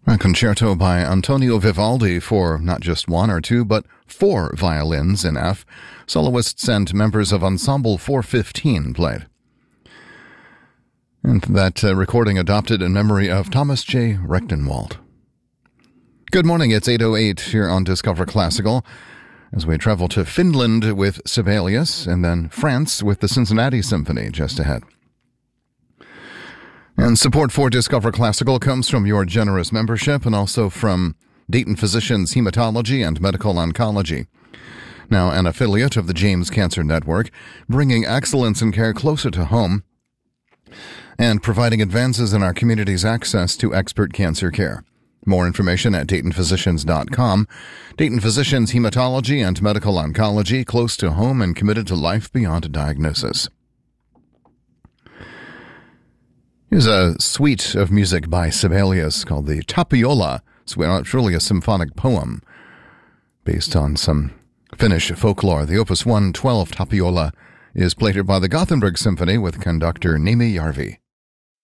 A concerto by Antonio Vivaldi for not just one or two, but four violins in F. Soloists and members of Ensemble 415 played. And that recording adopted in memory of Thomas J. Rechtenwald. Good morning, it's 8:08 here on Discover Classical, as we travel to Finland with Sibelius, and then France with the Cincinnati Symphony just ahead. And support for Discover Classical comes from your generous membership and also from Dayton Physicians Hematology and Medical Oncology, now an affiliate of the James Cancer Network, bringing excellence in care closer to home and providing advances in our community's access to expert cancer care. More information at DaytonPhysicians.com. Dayton Physicians Hematology and Medical Oncology, close to home and committed to life beyond a diagnosis. Here's a suite of music by Sibelius called the Tapiola. It's really a symphonic poem based on some Finnish folklore. The Opus 112 Tapiola is played by the Gothenburg Symphony with conductor Nimi Järvi.